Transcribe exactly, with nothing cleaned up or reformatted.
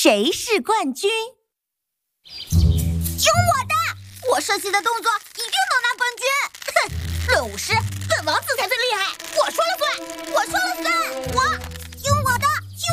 谁是冠军？ 听我的，我设计的动作一定能拿冠军！哼，论舞狮，本王子才最厉害。